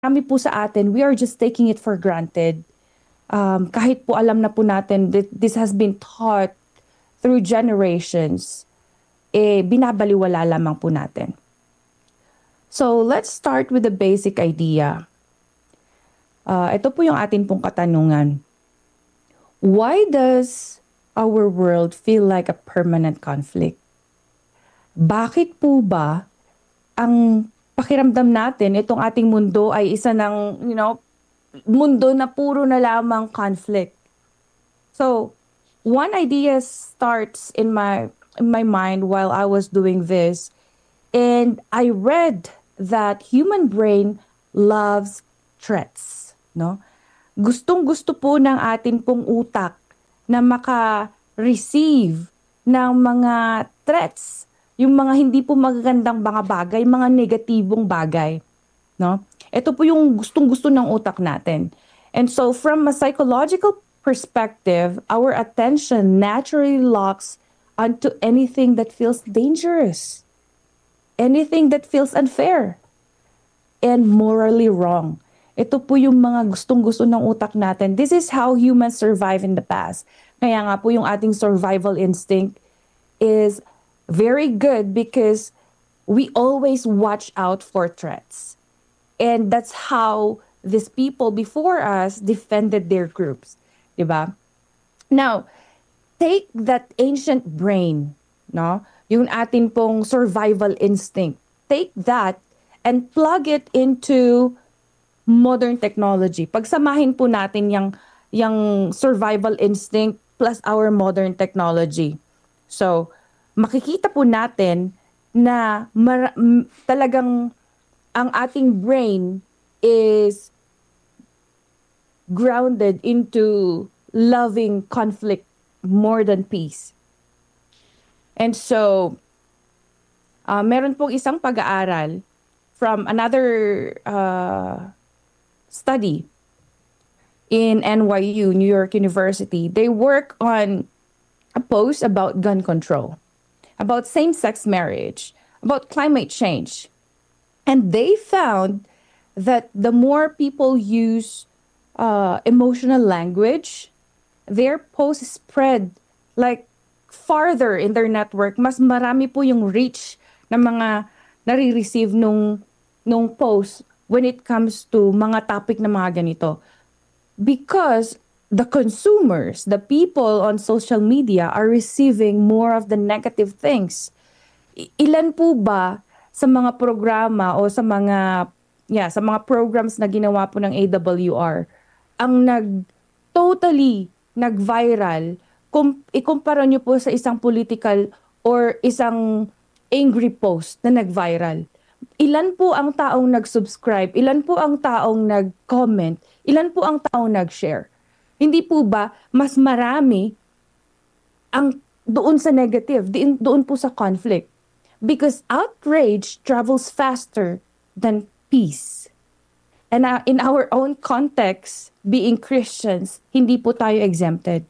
marami po sa atin, we are just taking it for granted. Kahit po alam na po natin that this has been taught through generations, binabaliwala lamang po natin. So, let's start with the basic idea. Ito po yung atin pong katanungan. Why does our world feel like a permanent conflict? Bakit po ba ang pakiramdam natin, itong ating mundo ay isa ng, mundo na puro na lamang conflict? So, one idea starts in my mind while I was doing this, and I read that human brain loves threats, no? Gustong-gusto po ng atin pong utak na maka-receive ng mga threats, yung mga hindi po magagandang mga bagay, mga negatibong bagay, no? Ito po yung gustong-gusto ng utak natin. And so from a psychological perspective, our attention naturally locks onto anything that feels dangerous, anything that feels unfair, and morally wrong. Ito po yung mga gustong-gusto ng utak natin. This is how humans survive in the past. Kaya nga po yung ating survival instinct is very good because we always watch out for threats. And that's how these people before us defended their groups. Diba? Now, take that ancient brain, no? Yung atin pong survival instinct. Take that and plug it into modern technology. Pagsamahin po natin yung survival instinct plus our modern technology. So, makikita po natin na talagang ang ating brain is grounded into loving conflict more than peace. And so, meron pong isang pag-aaral from another study in NYU, New York University. They work on a post about gun control, about same-sex marriage, about climate change. And they found that the more people use emotional language, their posts spread like farther in their network. Mas marami po yung reach ng mga nare-receive nung post when it comes to mga topic na mga ganito. Because the consumers, the people on social media are receiving more of the negative things. Ilan po ba sa mga programa o sa mga programs na ginawa po ng AWR ang totally nag-viral kung ikumpara nyo po sa isang political or isang angry post na nag-viral? Ilan po ang taong nag-subscribe? Ilan po ang taong nag-comment? Ilan po ang taong nag-share? Hindi po ba mas marami ang doon sa negative, doon po sa conflict? Because outrage travels faster than peace. And in our own context, being Christians, hindi po tayo exempted.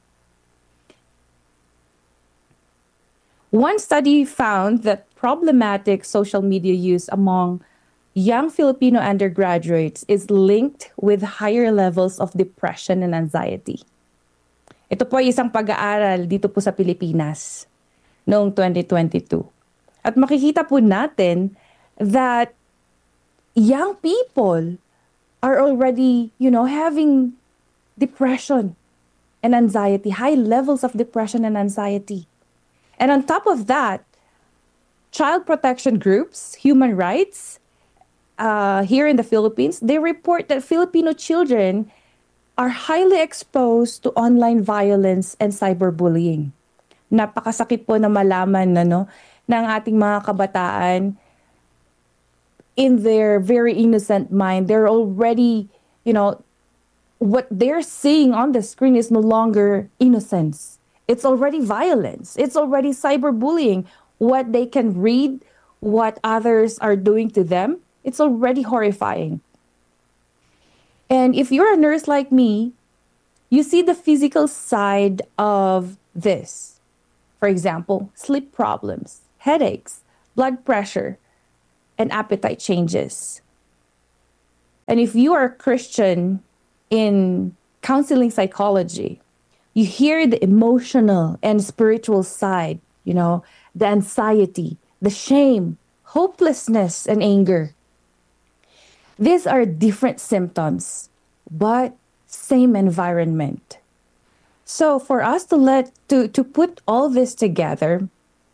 One study found that problematic social media use among young Filipino undergraduates is linked with higher levels of depression and anxiety. Ito po ay isang pag-aaral dito po sa Pilipinas noong 2022. At makikita po natin that young people are already, having depression and anxiety, high levels of depression and anxiety. And on top of that, child protection groups, human rights, here in the Philippines, they report that Filipino children are highly exposed to online violence and cyberbullying. Napakasakit po na malaman ng ating mga kabataan, in their very innocent mind, they're already, what they're seeing on the screen is no longer innocence. It's already violence. It's already cyberbullying. What they can read, what others are doing to them, it's already horrifying. And if you're a nurse like me, you see the physical side of this. For example, sleep problems, headaches, blood pressure, and appetite changes. And if you are a Christian in counseling psychology, you hear the emotional and spiritual side, the anxiety, the shame, hopelessness, and anger. These are different symptoms, but same environment. So for us to put all this together,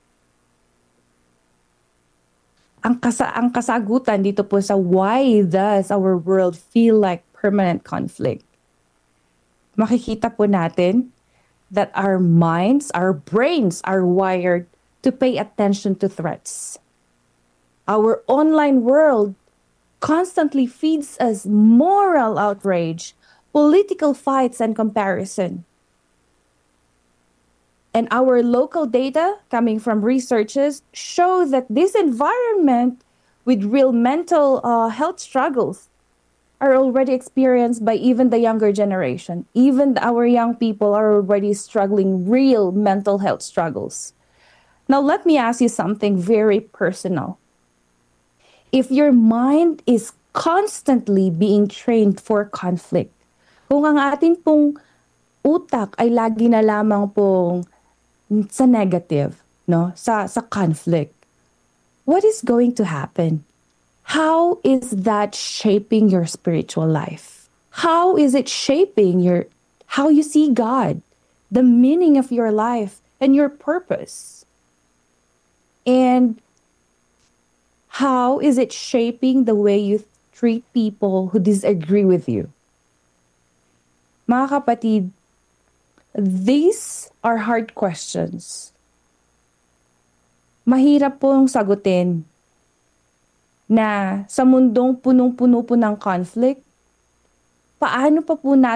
ang kasagutan dito po sa why does our world feel like permanent conflict. Makikita po natin that our minds, our brains are wired to pay attention to threats. Our online world constantly feeds us moral outrage, political fights, and comparison. And our local data coming from researchers show that this environment with real mental health struggles are already experienced by even the younger generation. Even our young people are already struggling real mental health struggles. Now, let me ask you something very personal. If your mind is constantly being trained for conflict, kung ang ating pong utak ay lagi na lamang pong sa negative, no? Sa conflict, what is going to happen? How is that shaping your spiritual life? How is it shaping how you see God, the meaning of your life and your purpose? And how is it shaping the way you treat people who disagree with you? Mga kapatid, these are hard questions. Mahirap pong sagutin na sa mundong punong-puno po ng conflict, paano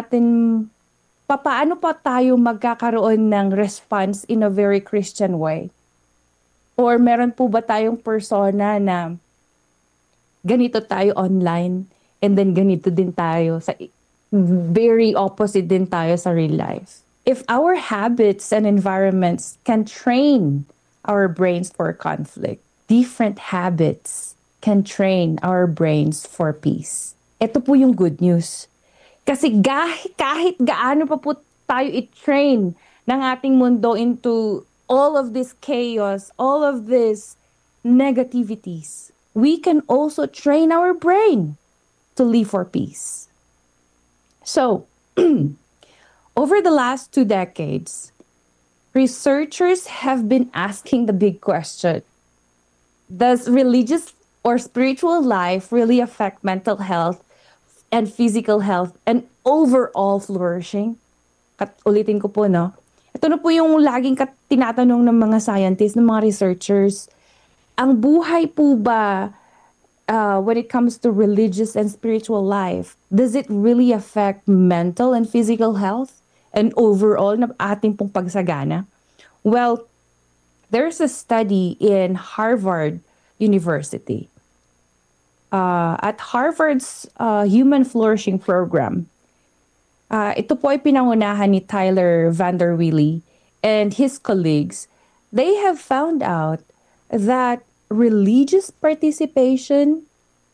pa tayo magkakaroon ng response in a very Christian way? Or meron po ba tayong persona na ganito tayo online and then ganito din tayo very opposite din tayo sa real life? If our habits and environments can train our brains for conflict, different habits can train our brains for peace. Ito po yung good news. Kasi kahit gaano pa po tayo i-train ng ating mundo into all of this chaos, all of these negativities, we can also train our brain to live for peace. So, over the last 2 decades, researchers have been asking the big question: does religious or spiritual life really affect mental health and physical health and overall flourishing? Ulitin ko po, no? Ito na po yung laging tinatanong ng mga scientists, ng mga researchers. Ang buhay po ba, when it comes to religious and spiritual life, does it really affect mental and physical health and overall na ating pong pagsagana? Well, there's a study in Harvard University. At Harvard's Human Flourishing Program, ito po ay pinangunahan ni Tyler VanderWeele and his colleagues. They have found out that religious participation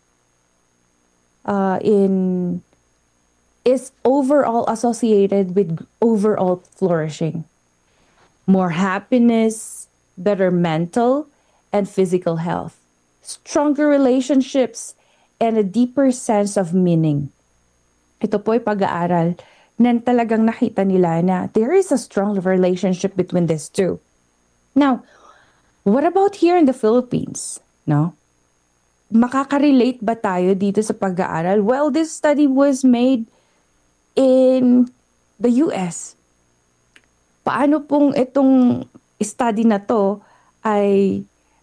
is overall associated with overall flourishing. More happiness, better mental and physical health, stronger relationships, and a deeper sense of meaning. Ito po ay pag-aaral na talagang nakita nila na there is a strong relationship between these two. Now, what about here in the Philippines? No? Makaka-relate ba tayo dito sa pag-aaral? Well, this study was made in the US. Paano pong itong study na to ay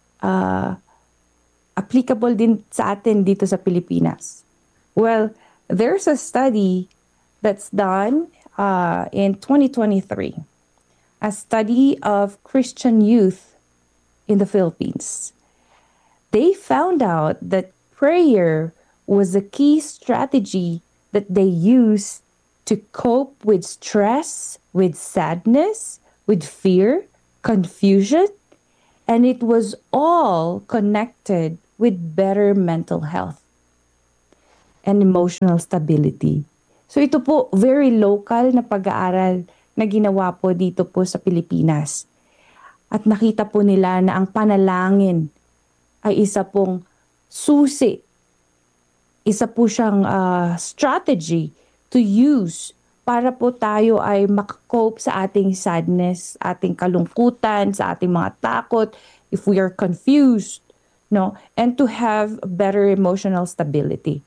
applicable din sa atin dito sa Pilipinas? Well, there's a study that's done in 2023, a study of Christian youth in the Philippines. They found out that prayer was a key strategy that they used to cope with stress, with sadness, with fear, confusion, and it was all connected with better mental health. and emotional stability. So ito po, very local na pag-aaral na ginawa po dito po sa Pilipinas. At nakita po nila na ang panalangin ay isa pong susi, isa po siyang strategy to use para po tayo ay makakope sa ating sadness, ating kalungkutan, sa ating mga takot, if we are confused, no, and to have better emotional stability.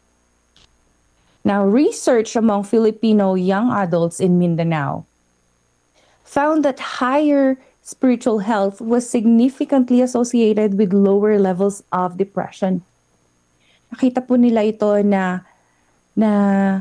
Now, research among Filipino young adults in Mindanao found that higher spiritual health was significantly associated with lower levels of depression. Nakita po nila ito na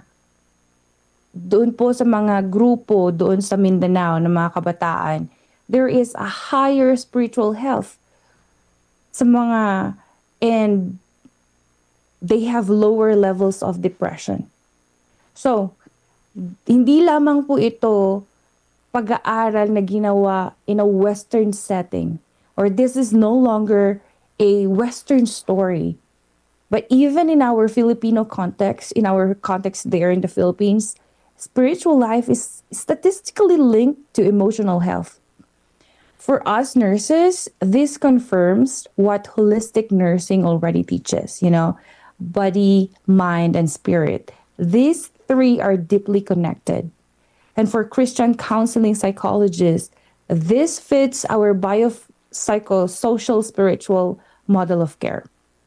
doon po sa mga grupo doon sa Mindanao ng mga kabataan, there is a higher spiritual health sa mga, and they have lower levels of depression. So, hindi lamang po ito pag-aaral na ginawa in a Western setting, or this is no longer a Western story. But even in our Filipino context, in our context there in the Philippines, spiritual life is statistically linked to emotional health. For us nurses, this confirms what holistic nursing already teaches, body, mind, and spirit. These three are deeply connected. And for Christian counseling psychologists, this fits our biopsychosocial spiritual model of care.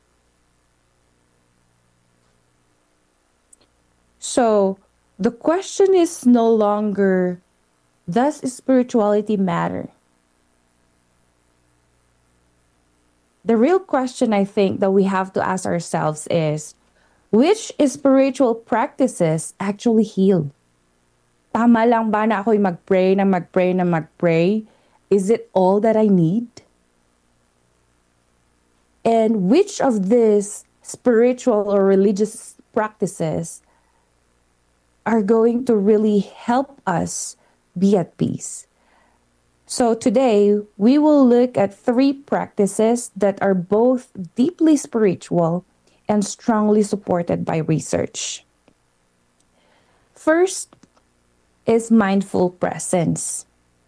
So the question is no longer, does spirituality matter? The real question I think that we have to ask ourselves is, which spiritual practices actually heal? Tama lang ba na ako'y mag-pray na mag-pray na mag-pray? Is it all that I need? And which of these spiritual or religious practices are going to really help us be at peace? So today, we will look at 3 practices that are both deeply spiritual and strongly supported by research. First is mindful presence.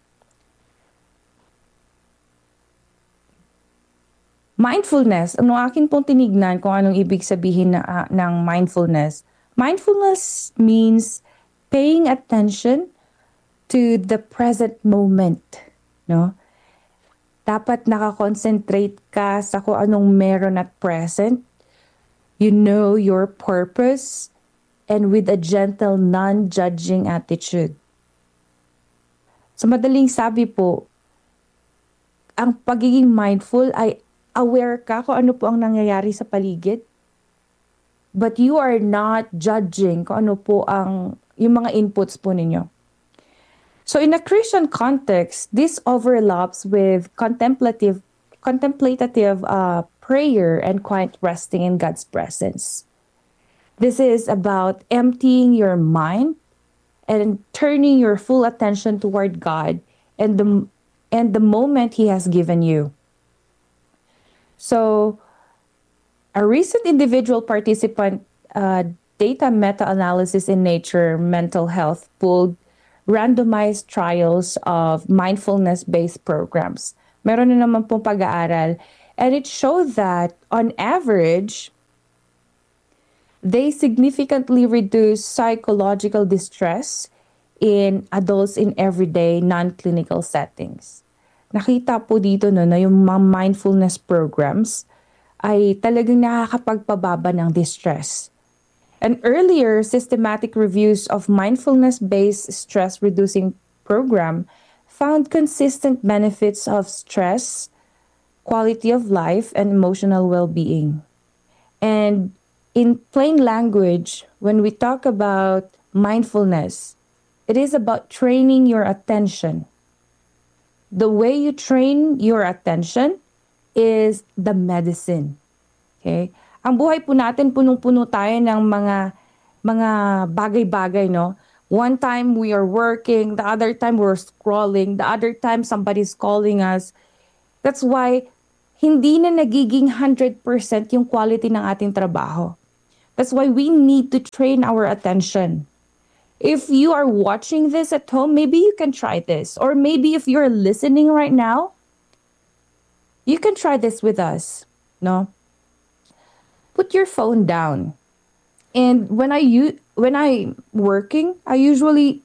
Mindfulness, ano akin pong tinignan kung anong ibig sabihin ng mindfulness. Mindfulness means paying attention to the present moment, no? Dapat nakakonsentrate ka sa kung anong meron at present. You know your purpose, and with a gentle, non-judging attitude. Sa madaling sabi po, ang pagiging mindful ay aware ka kung ano po ang nangyayari sa paligid. But you are not judging kung ano po yung mga inputs po ninyo. So in a Christian context, this overlaps with contemplative prayer and quiet resting in God's presence. This is about emptying your mind and turning your full attention toward God and the moment He has given you. So, a recent individual participant data meta-analysis in Nature Mental Health pulled randomized trials of mindfulness-based programs. Meron na naman pong pag-aaral, and it showed that on average, they significantly reduce psychological distress in adults in everyday non-clinical settings. Nakita po dito na yung mga mindfulness programs ay talagang nakakapagpababa ng distress. And earlier, systematic reviews of mindfulness-based stress-reducing program found consistent benefits of stress, quality of life, and emotional well-being. And in plain language, when we talk about mindfulness, it is about training your attention. The way you train your attention is the medicine. Okay? Ang buhay po natin, punong-puno tayo ng mga bagay-bagay, no? One time we are working, the other time we're scrolling, the other time somebody's calling us. That's why hindi na nagiging 100% yung quality ng ating trabaho. That's why we need to train our attention. If you are watching this at home, maybe you can try this. Or maybe if you're listening right now, you can try this with us. No? Put your phone down. And when I'm working, I usually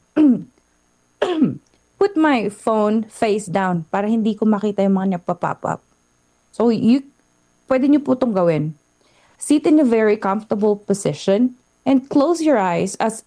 put my phone face down para hindi ko makita yung mga nagpa-pop up. So pwede niyo po itong gawin. Sit in a very comfortable position and close your eyes as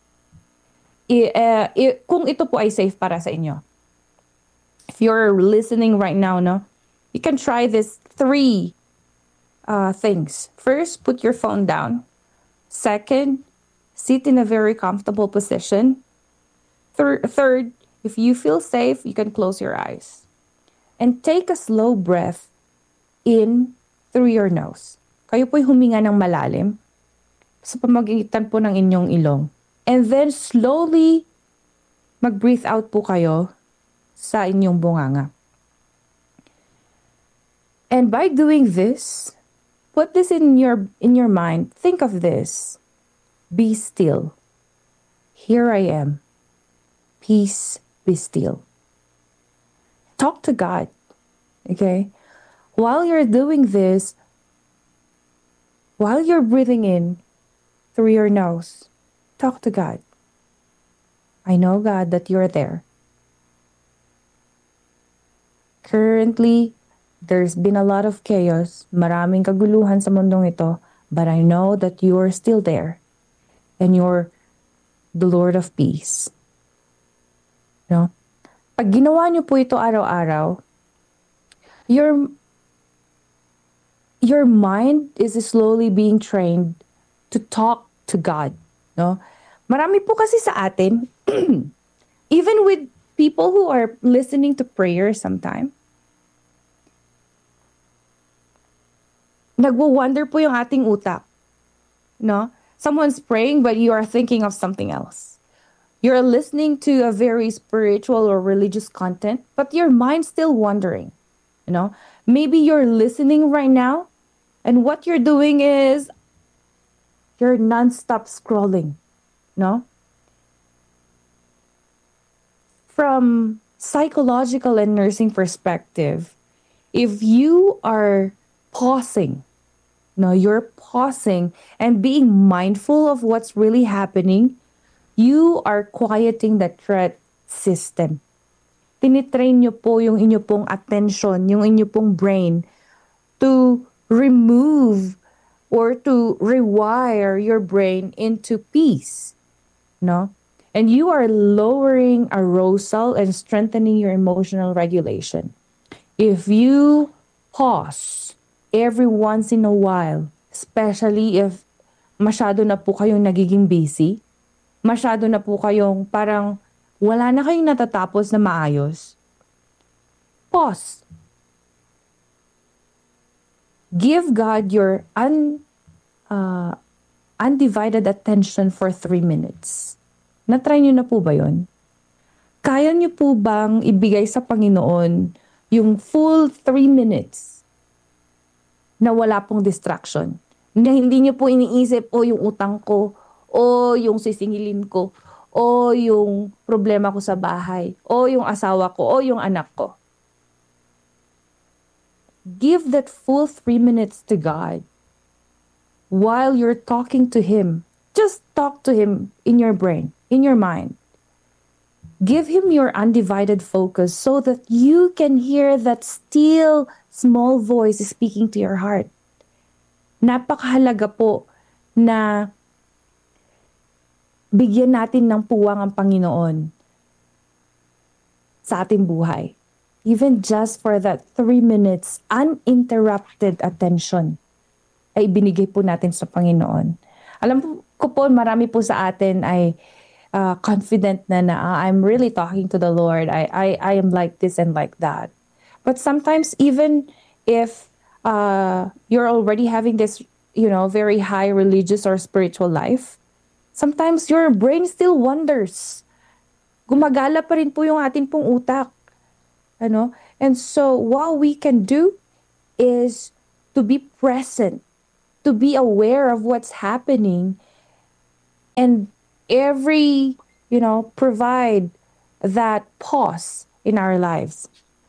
kung ito po ay safe para sa inyo. If you're listening right now, no, you can try this 3 things. First, put your phone down. Second, sit in a very comfortable position. Third, if you feel safe, you can close your eyes. And take a slow breath in through your nose. Kayo po'y huminga ng malalim sa pamamagitan po ng inyong ilong. And then slowly mag-breathe out po kayo sa inyong bunganga. And by doing this, put this in your mind. Think of this. Be still. Here I am. Peace, be still. Talk to God. Okay? While you're doing this, while you're breathing in through your nose, talk to God. I know, God, that you're there. Currently, there's been a lot of chaos, maraming kaguluhan sa mundong ito, but I know that you are still there and you're the Lord of peace. No? Pag ginawa niyo po ito araw-araw, your mind is slowly being trained to talk to God. No? Marami po kasi sa atin, even with people who are listening to prayer sometime, nagwo-wonder po yung ating utak. No? Someone's praying but you are thinking of something else. You're listening to a very spiritual or religious content, but your mind's still wandering. You know? Maybe you're listening right now, and what you're doing is you're non-stop scrolling. No? From psychological and nursing perspective, if you are pausing, no, you're pausing and being mindful of what's really happening, you are quieting the threat system. Tinitrain nyo po yung inyo pong attention, yung inyo pong brain to remove or to rewire your brain into peace. No? And you are lowering arousal and strengthening your emotional regulation. If you pause every once in a while, especially if masyado na po kayong nagiging busy, masyado na po kayong parang wala na kayong natatapos na maayos, pause. Give God your undivided attention for 3 minutes. Na-try nyo na po ba yun? Kaya nyo po bang ibigay sa Panginoon yung full 3 minutes na wala pong distraction? Na hindi nyo po iniisip, yung utang ko, o yung sisingilin ko, o yung problema ko sa bahay, o yung asawa ko, o yung anak ko. Give that full 3 minutes to God while you're talking to Him. Just talk to Him in your brain, in your mind. Give Him your undivided focus so that you can hear that still small voice speaking to your heart. Napakahalaga po na bigyan natin ng puwang ang Panginoon sa ating buhay. Even just for that 3 minutes, uninterrupted attention ay binigay po natin sa Panginoon. Alam ko po, marami po sa atin ay confident na I'm really talking to the Lord. I am like this and like that. But sometimes even if you're already having this, very high religious or spiritual life, sometimes your brain still wanders. Gumagala pa rin po yung atin pong utak. And so what we can do is to be present to be aware of what's happening and every, provide that pause in our lives.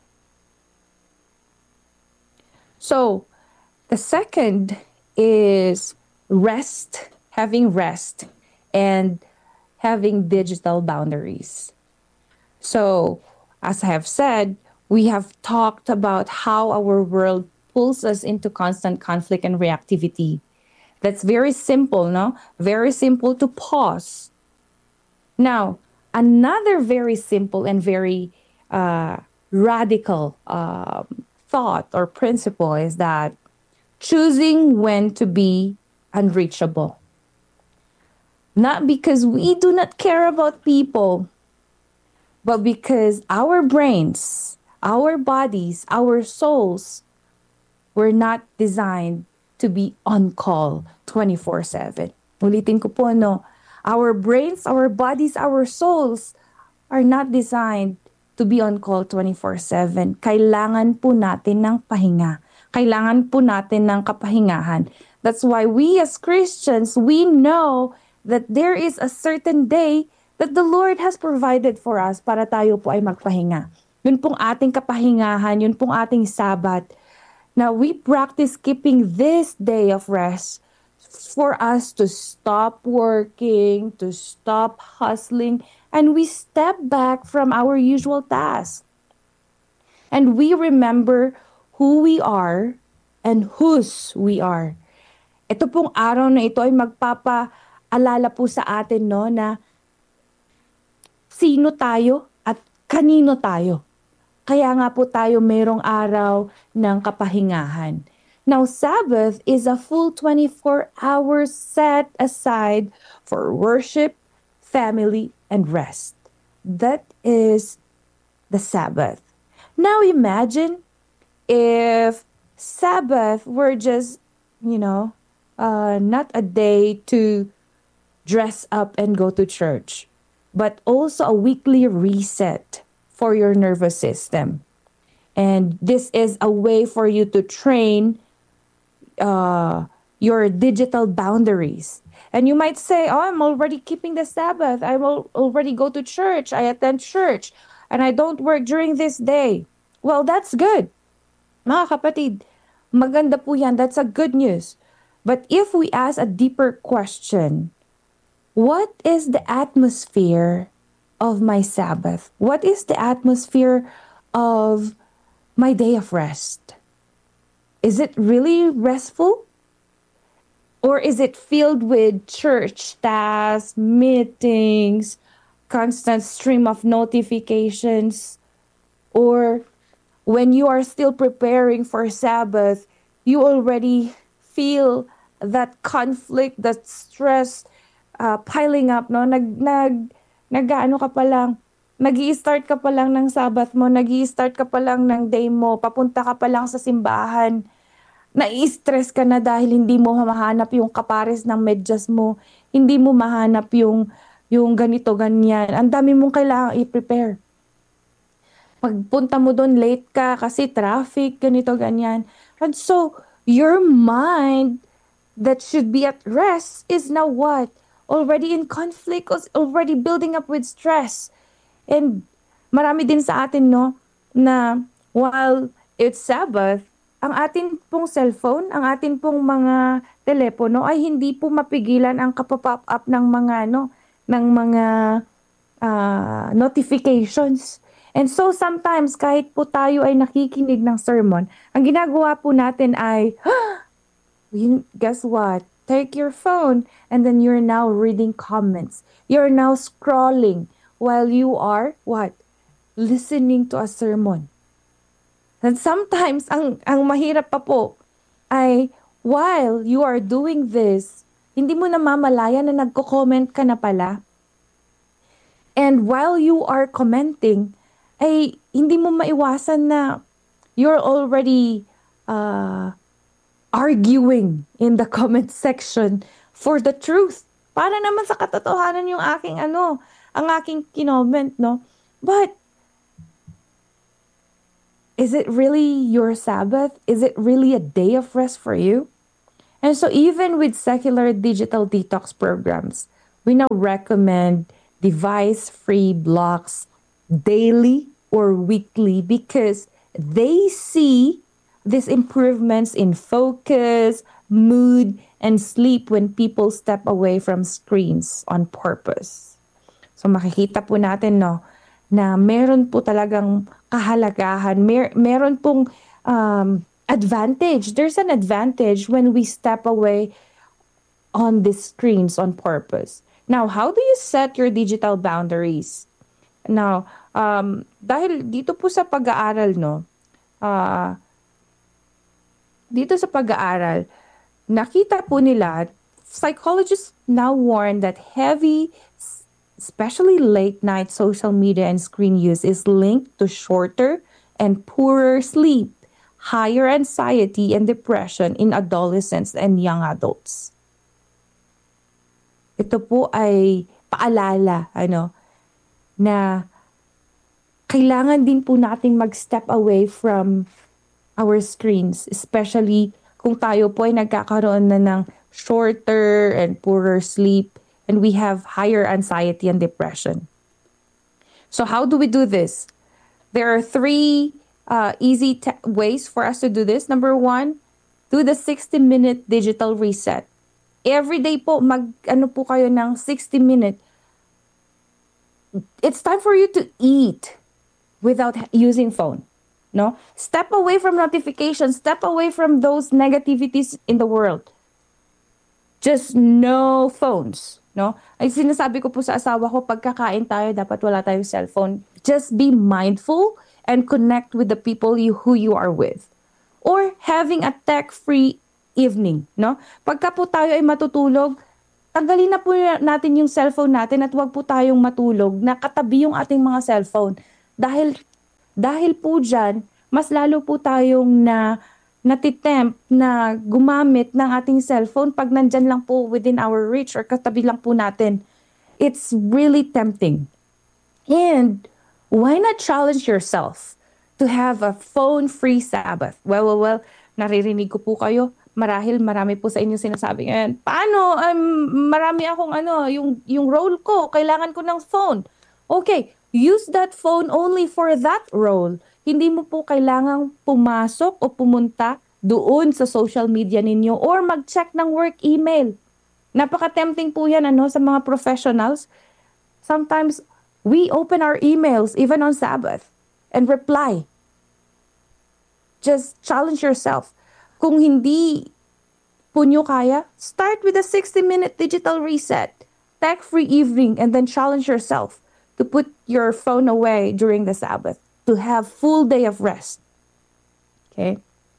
So, the second is rest, having rest, and having digital boundaries. So, as I have said, we have talked about how our world pulls us into constant conflict and reactivity. That's very simple, no? Very simple to pause. Now, another very simple and very radical thought or principle is that choosing when to be unreachable. Not because we do not care about people, but because our brains, our bodies, our souls were not designed to be on call 24/7. Ulitin ko po, no? Our brains, our bodies, our souls are not designed to be on call 24/7. Kailangan po natin ng pahinga. Kailangan po natin ng kapahingahan. That's why we as Christians, we know that there is a certain day that the Lord has provided for us para tayo po ay magpahinga. Yun pong ating kapahingahan, yun pong ating Sabat. Now, we practice keeping this day of rest for us to stop working, to stop hustling, and we step back from our usual tasks. And we remember who we are and whose we are. Ito pong araw na ito ay magpapaalala po sa atin, no, na sino tayo at kanino tayo. Kaya nga po tayo mayroong araw ng kapahingahan. Now, Sabbath is a full 24 hours set aside for worship, family, and rest. That is the Sabbath. Now, imagine if Sabbath were just, not a day to dress up and go to church, but also a weekly reset for your nervous system. And this is a way for you to train your digital boundaries. And you might say, oh, I'm already keeping the Sabbath. I will already go to church. I attend church. And I don't work during this day. Well, that's good. Mga kapatid, maganda po yan. That's a good news. But if we ask a deeper question, what is the atmosphere of my Sabbath? What is the atmosphere of my day of rest? Is it really restful? Or is it filled with church tasks, meetings, constant stream of notifications? Or when you are still preparing for Sabbath, you already feel that conflict, that stress piling up, no? Nag-ano ka pa lang, nag-i-start ka pa lang ng Sabbath mo, nag-i-start ka pa lang ng day mo, papunta ka pa lang sa simbahan, nai-stress ka na dahil hindi mo mahanap yung kapares ng medyas mo, hindi mo mahanap yung ganito, ganyan. Ang dami mong kailangang i-prepare. Pagpunta mo doon, late ka kasi traffic, ganito, ganyan. And so, your mind that should be at rest is now what? Already in conflict, already building up with stress. And marami din sa atin, no, na while it's Sabbath, ang atin pong cellphone, ang atin pong mga telepono ay hindi po mapigilan ang kapapop up ng mga notifications. And so sometimes kahit po tayo ay nakikinig ng sermon, ang ginagawa po natin ay guess what? Take your phone and then you're now reading comments. You're now scrolling while you are what? Listening to a sermon. And sometimes, ang mahirap pa po ay while you are doing this, hindi mo namamalayan na nagko-comment ka na pala. And while you are commenting, ay hindi mo maiwasan na you're already arguing in the comment section for the truth. Para naman sa katotohanan yung ang aking kinoment, no? But is it really your Sabbath? Is it really a day of rest for you? And so even with secular digital detox programs, we now recommend device-free blocks daily or weekly because they see these improvements in focus, mood, and sleep when people step away from screens on purpose. So makikita po natin no na meron po talagang kahalagahan, meron pong advantage. There's an advantage when we step away on these screens on purpose. Now, how do you set your digital boundaries? Now, dahil dito po sa pag-aaral, no, ah, dito sa pag-aaral, nakita po nila, psychologists now warn that heavy, especially late night social media and screen use is linked to shorter and poorer sleep, higher anxiety and depression in adolescents and young adults. Ito po ay paalala, na kailangan din po nating mag-step away from our screens, especially kung tayo po ay nagkakaroon na ng shorter and poorer sleep and we have higher anxiety and depression. So how do we do this? There are three easy ways for us to do this. Number one, do the 60-minute digital reset. Every day po, po kayo ng 60-minute. It's time for you to eat without using phone. No? Step away from notifications. Step away from those negativities in the world. Just no phones. No? Ay sinasabi ko po sa asawa ko, pagkakain tayo, dapat wala tayong cellphone. Just be mindful and connect with the people who you are with. Or having a tech-free evening. No? Pagka po tayo ay matutulog, tanggalin na po natin yung cellphone natin at wag po tayong matulog na katabi yung ating mga cellphone. Dahil po dyan, mas lalo po tayong natitempt na gumamit ng ating cellphone pag nandyan lang po within our reach or katabi lang po natin. It's really tempting. And why not challenge yourself to have a phone-free Sabbath? Well, naririnig ko po kayo. Marahil marami po sa inyo sinasabi ngayon, paano? Marami akong yung role ko, kailangan ko ng phone. Okay, use that phone only for that role. Hindi mo po kailangang pumasok o pumunta doon sa social media ninyo or mag-check ng work email. Napaka-tempting po yan sa mga professionals. Sometimes, we open our emails even on Sabbath and reply. Just challenge yourself. Kung hindi po nyo kaya, start with a 60-minute digital reset, tech-free evening, and then challenge yourself to put your phone away during the Sabbath, to have full day of rest. Okay?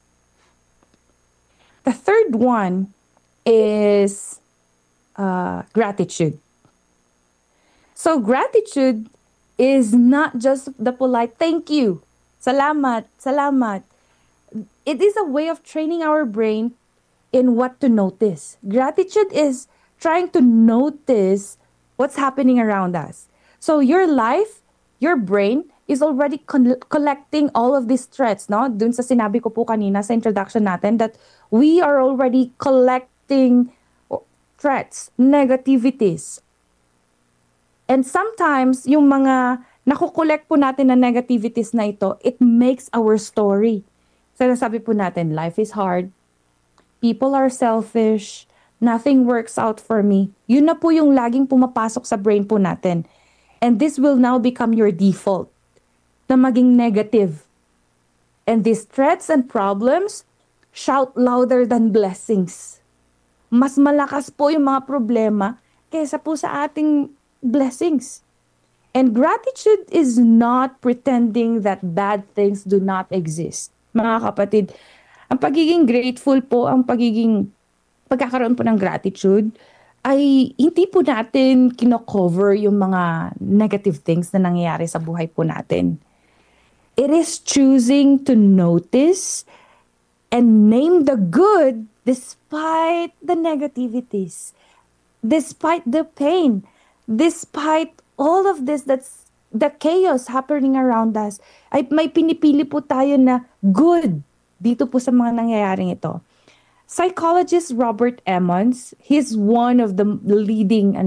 The third one is gratitude. So gratitude is not just the polite thank you, salamat, salamat. It is a way of training our brain in what to notice. Gratitude is trying to notice what's happening around us. So your life, your brain, is already collecting all of these threats, no? Dun sa sinabi ko po kanina sa introduction natin that we are already collecting threats, negativities. And sometimes, yung mga nakukolect po natin na negativities na ito, it makes our story. Sinasabi po natin, life is hard, people are selfish, nothing works out for me. Yun na po yung laging pumapasok sa brain po natin. And this will now become your default na maging negative. And these threats and problems shout louder than blessings. Mas malakas po yung mga problema kaysa po sa ating blessings. And gratitude is not pretending that bad things do not exist. Mga kapatid, ang pagiging grateful po, ang pagkakaroon po ng gratitude, ay hindi po natin kino-cover yung mga negative things na nangyayari sa buhay po natin. It is choosing to notice and name the good despite the negativities, despite the pain, despite all of this that's the chaos happening around us, ay may pinipili po tayo na good dito po sa mga nangyayaring ito. Psychologist Robert Emmons, he's one of the leading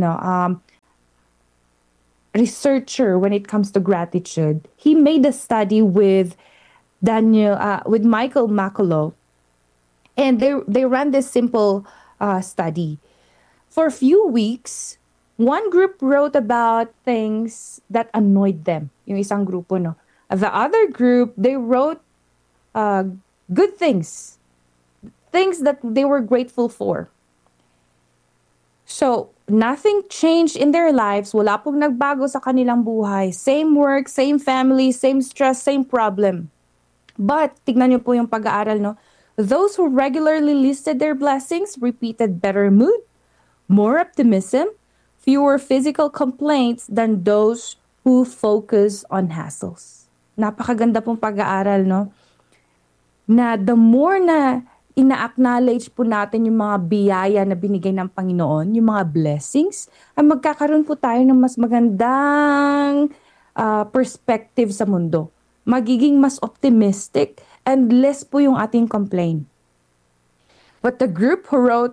researcher when it comes to gratitude. He made a study with with Michael Makolo, and they ran this simple study. For a few weeks, one group wrote about things that annoyed them. Yung isang grupo, no. The other group, they wrote uh, good things that they were grateful for. So, nothing changed in their lives. Wala pong nagbago sa kanilang buhay. Same work, same family, same stress, same problem. But, tignan niyo po yung pag-aaral, no? Those who regularly listed their blessings repeated better mood, more optimism, fewer physical complaints than those who focus on hassles. Napakaganda pong pag-aaral, no? Na the more na ina-acknowledge po natin yung mga biyaya na binigay ng Panginoon, yung mga blessings, ay magkakaroon po tayo ng mas magandang perspective sa mundo. Magiging mas optimistic and less po yung ating complaint. But the group who wrote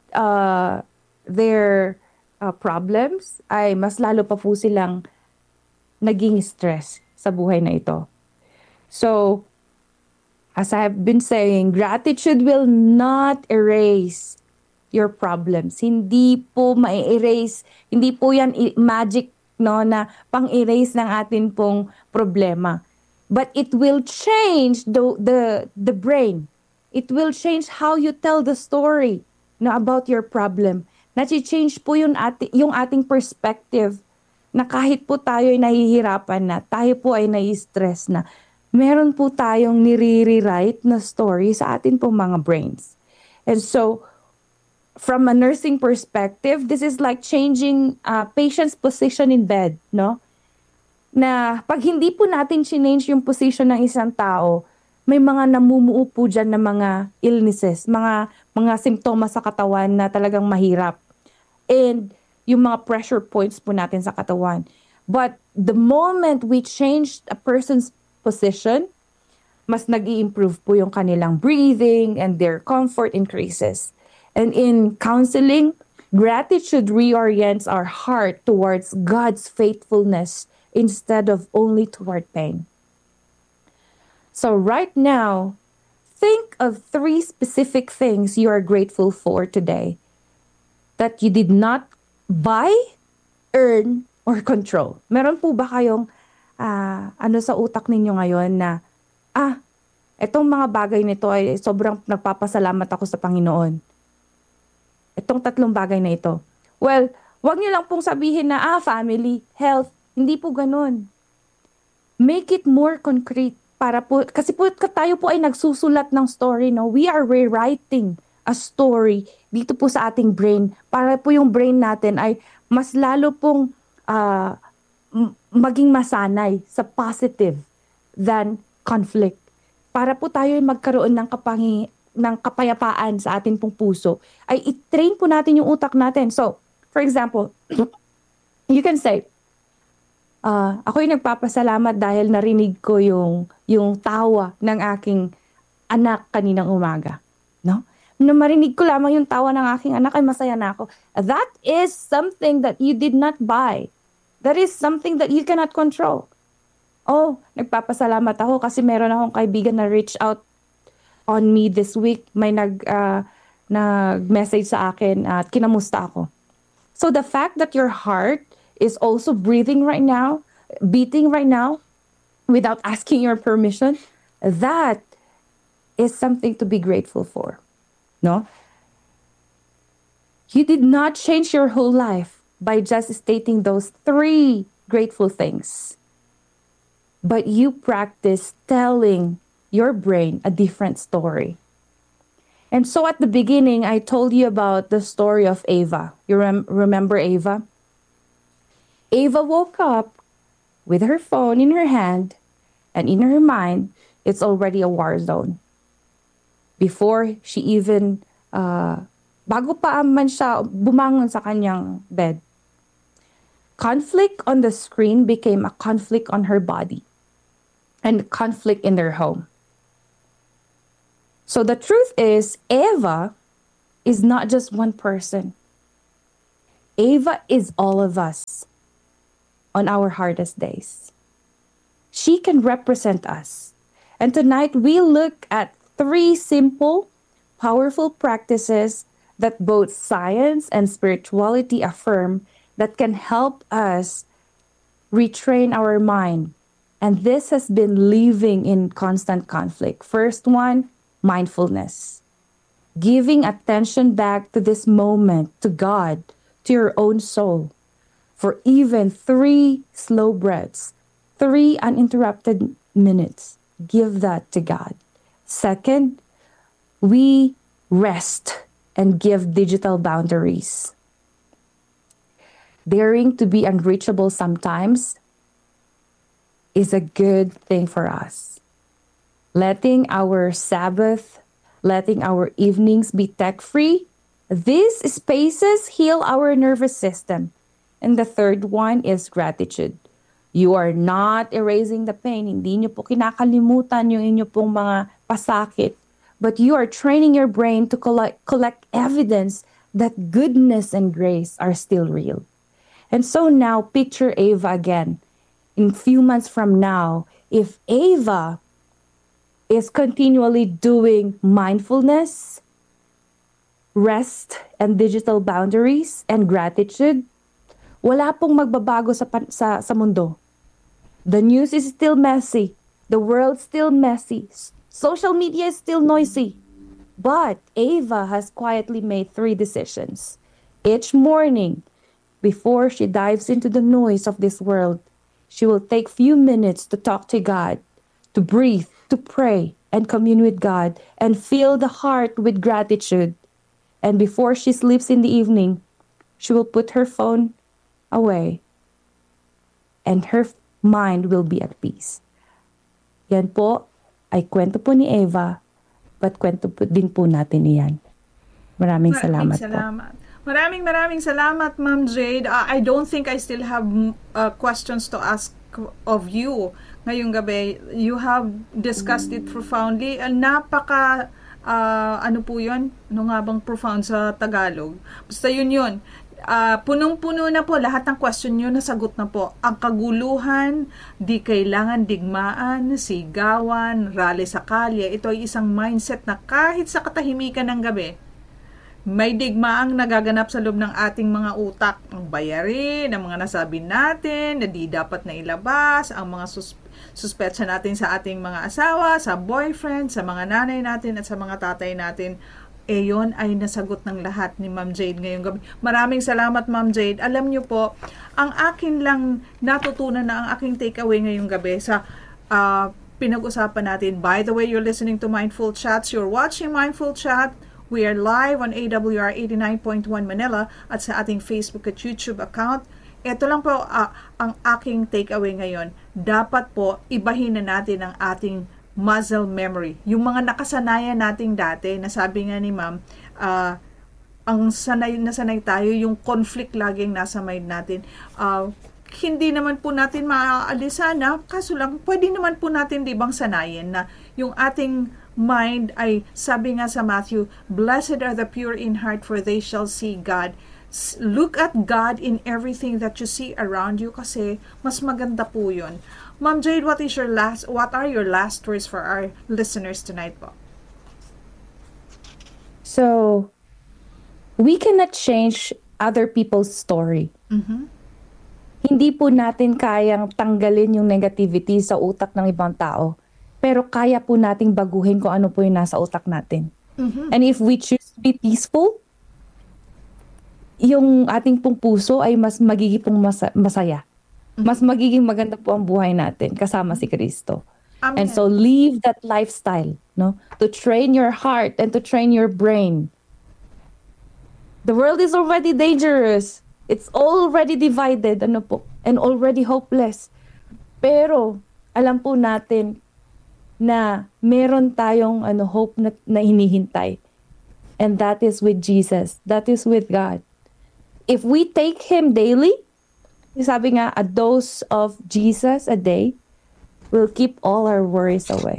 their problems ay mas lalo pa po silang naging stress sa buhay na ito. So, as I have been saying, gratitude will not erase your problems. Hindi po ma-erase, hindi po yan magic, no, na pang-erase ng atin pong problema. But it will change the brain. It will change how you tell the story, no, about your problem. Nasi-change po yung ating perspective na kahit po tayo ay nahihirapan na, tayo po ay nai-stress na, meron po tayong nire-rewrite na story sa atin po mga brains. And so, from a nursing perspective, this is like changing patient's position in bed, no? Na pag hindi po natin change yung position ng isang tao, may mga namumuo po dyan na mga illnesses, mga simptomas sa katawan na talagang mahirap. And yung mga pressure points po natin sa katawan. But the moment we change a person's position, mas nag-i-improve po yung kanilang breathing and their comfort increases. And in counseling, gratitude reorients our heart towards God's faithfulness instead of only toward pain. So right now, think of 3 specific things you are grateful for today that you did not buy, earn, or control. Meron po ba kayong sa utak ninyo ngayon na, etong mga bagay nito ay sobrang nagpapasalamat ako sa Panginoon. Itong 3 bagay na ito. Well, wag niyo lang pong sabihin na, family, health. Hindi po ganun. Make it more concrete. Kasi po tayo po ay nagsusulat ng story, no? We are rewriting a story dito po sa ating brain para po yung brain natin ay mas lalo pong maging masanay sa positive than conflict. Para po tayo ay magkaroon ng kapayapaan sa ating pong puso, ay i-train po natin yung utak natin. So, for example, you can say, ako'y nagpapasalamat dahil narinig ko yung tawa ng aking anak kaninang umaga. No? Nung marinig ko lamang yung tawa ng aking anak, ay masaya na ako. That is something that you did not buy. That is something that you cannot control. Nagpapasalamat ako kasi meron akong kaibigan na reach out on me this week. May nag-message sa akin at kinamusta ako. So the fact that your heart is also breathing right now, beating right now, without asking your permission, that is something to be grateful for. No? You did not change your whole life by just stating those 3 grateful things. But you practice telling your brain a different story. And so at the beginning, I told you about the story of Ava. You remember Ava? Ava woke up with her phone in her hand, and in her mind, it's already a war zone. Before she even, bago pa man siya bumangon sa kanyang bed, conflict on the screen became a conflict on her body and conflict in their home. So the truth is, Eva is not just one person. Eva is all of us on our hardest days. She can represent us. And tonight we look at three simple, powerful practices that both science and spirituality affirm that can help us retrain our mind. And this has been living in constant conflict. First one, mindfulness. Giving attention back to this moment, to God, to your own soul. For even 3 slow breaths, 3 uninterrupted minutes, give that to God. Second, we rest and give digital boundaries. Daring to be unreachable sometimes is a good thing for us. Letting our Sabbath, letting our evenings be tech-free, these spaces heal our nervous system. And the third one is gratitude. You are not erasing the pain. Hindi nyo po kinakalimutan yung inyo pong mga pasakit. But you are training your brain to collect evidence that goodness and grace are still real. And so now, picture Ava again. In few months from now, if Ava is continually doing mindfulness, rest, and digital boundaries, and gratitude, wala pong magbabago sa mundo. The news is still messy. The world's still messy. Social media is still noisy. But Ava has quietly made 3 decisions. Each morning, before she dives into the noise of this world, she will take few minutes to talk to God, to breathe, to pray, and commune with God, and fill the heart with gratitude. And before she sleeps in the evening, she will put her phone away, and her mind will be at peace. Yan po ay kwento po ni Eva, but kwento po din po natin iyan. Maraming salamat po. Maraming salamat, Ma'am Jade. I don't think I still have questions to ask of you ngayong gabi. You have discussed it profoundly. Napaka, ano po yun? Ano nga bang profound sa Tagalog? Basta yun. Punong-puno na po lahat ng question nyo, nasagot na po. Ang kaguluhan, di kailangan digmaan, sigawan, rally sa kalye. Ito ay isang mindset na kahit sa katahimikan ng gabi, may digmaang nagaganap sa loob ng ating mga utak. Ang bayarin, ang mga nasabi natin, na di dapat na ilabas, ang mga suspetsa natin sa ating mga asawa, sa boyfriend, sa mga nanay natin at sa mga tatay natin. Yon ay nasagot ng lahat ni Ma'am Jade ngayong gabi. Maraming salamat, Ma'am Jade. Alam niyo po, ang akin lang natutunan na ang aking takeaway ngayong gabi sa pinag-usapan natin. By the way, you're listening to Mindful Chats. You're watching Mindful Chat. We are live on AWR 89.1 Manila at sa ating Facebook at YouTube account. Ito lang po ang aking takeaway ngayon. Dapat po ibahin na natin ang ating muscle memory. Yung mga nakasanayan nating dati, na sabi nga ni Ma'am, ang sanay tayo, yung conflict laging nasa mind natin. Hindi naman po natin maaalisan na, kaso lang, pwede naman po natin dibang sanayin na yung ating mind ay, sabi nga sa Matthew, blessed are the pure in heart for they shall see God. Look at God in everything that you see around you kasi mas maganda po yun. Ma'am Jade, what are your last words for our listeners tonight po? So, we cannot change other people's story. Mm-hmm. Hindi po natin kayang tanggalin yung negativity sa utak ng ibang tao. Pero kaya po nating baguhin kung ano po yung nasa utak natin. Mm-hmm. And if we choose to be peaceful, yung ating pong puso ay mas magiging pong masaya. Mm-hmm. Mas magiging maganda po ang buhay natin kasama si Kristo. Amen. And so live that lifestyle, no? To train your heart and to train your brain. The world is already dangerous. It's already divided, and already hopeless. Pero alam po natin na meron tayong hope na hinihintay. And that is with Jesus. That is with God. If we take Him daily, sabi nga, a dose of Jesus a day will keep all our worries away.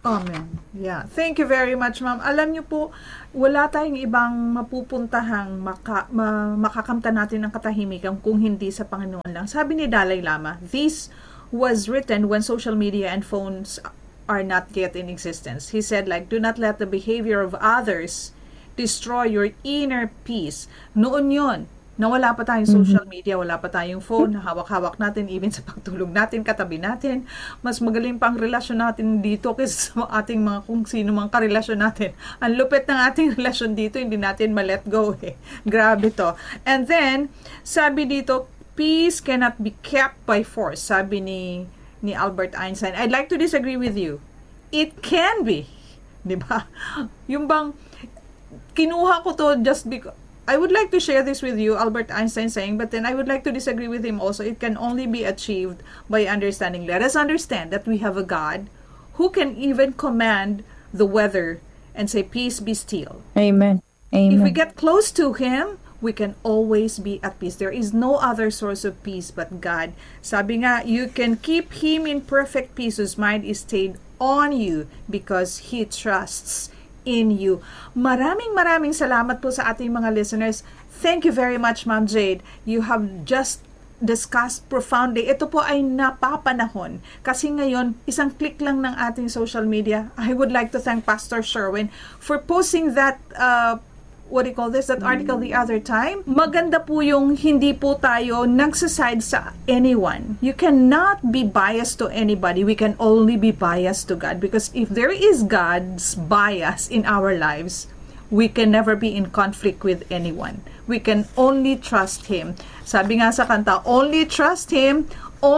Amen. Yeah. Thank you very much, ma'am. Alam niyo po, wala tayong ibang mapupuntahang makakamta natin ng katahimikan kung hindi sa Panginoon lang. Sabi ni Dalai Lama, this was written when social media and phones are not yet in existence. He said, like, do not let the behavior of others destroy your inner peace. Noon yon, na wala pa tayong social media, wala pa tayong phone, hawak-hawak natin, even sa pagtulog natin, katabi natin. Mas magaling pang relasyon natin dito kaysa sa ating mga kung sino mang karelasyon natin. Ang lupit ng ating relasyon dito, hindi natin ma-let go eh. Grabe to. And then, sabi dito, peace cannot be kept by force. Sabi ni Albert Einstein. I'd like to disagree with you. It can be. Diba? Yung bang, kinuha ko to just because, I would like to share this with you, Albert Einstein saying, but then I would like to disagree with him also. It can only be achieved by understanding. Let us understand that we have a God who can even command the weather and say, peace be still. Amen. Amen. If we get close to Him, we can always be at peace. There is no other source of peace but God. Sabi nga, you can keep Him in perfect peace whose mind is stayed on you because He trusts in you. Maraming salamat po sa ating mga listeners. Thank you very much, Ma'am Jade. You have just discussed profoundly. Ito po ay napapanahon. Kasi ngayon, isang click lang ng ating social media. I would like to thank Pastor Sherwin for posting that that article the other time. Maganda po yung hindi po tayo nagsaside sa anyone. You cannot be biased to anybody. We can only be biased to God. Because if there is God's bias in our lives, we can never be in conflict with anyone. We can only trust Him. Sabi nga sa kanta, only trust Him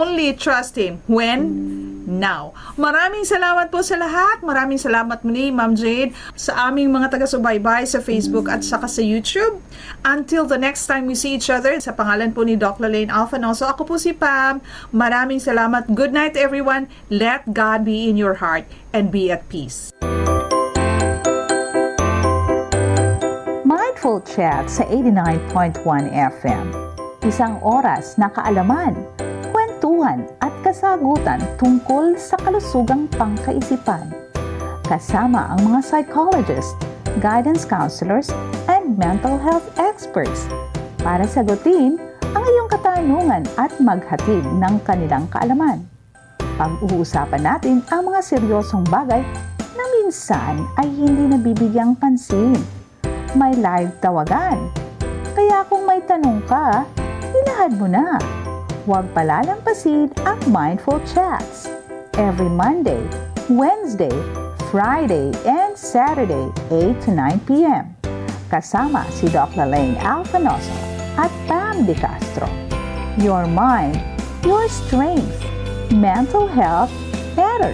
when? Now. Maraming salamat po sa lahat. Maraming salamat muli, Ma'am Jade, sa aming mga taga-subaybay sa Facebook at saka sa YouTube. Until the next time we see each other, sa pangalan po ni Doc Lalaine Alfanoso, ako po si Pam. Maraming salamat. Good night, everyone. Let God be in your heart and be at peace. Mindful Chat sa 89.1 FM. Isang oras na kaalaman, kwentuhan at kasagutan tungkol sa kalusugang pangkaisipan. Kasama ang mga psychologists, guidance counselors, and mental health experts para sagutin ang iyong katanungan at maghatid ng kanilang kaalaman. Pag-uusapan natin ang mga seryosong bagay na minsan ay hindi nabibigyang pansin. May live tawagan. Kaya kung may tanong ka, ilahad mo na. Huwag palalampasin ang Mindful Chats. Every Monday, Wednesday, Friday, and Saturday, 8 to 9 p.m. Kasama si Doc Lalaine Alfanoso at Pam De Castro. Your mind, your strength, mental health matters.